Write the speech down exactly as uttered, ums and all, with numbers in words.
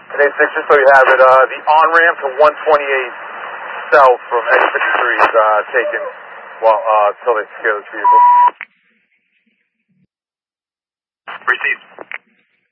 And A six, just so you have it, uh, the on-ramp to one twenty-eight south from X fifty-three is uh, taken while, uh, until they secure this vehicle.